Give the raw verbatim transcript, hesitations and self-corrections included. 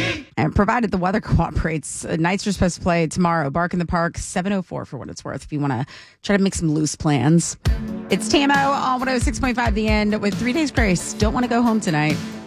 And provided the weather cooperates, uh, Knights are supposed to play tomorrow. Bark in the Park, seven oh four for what it's worth, if you want to try to make some loose plans. It's Tamo on one oh six point five The End with Three Days Grace. Don't want to go home tonight.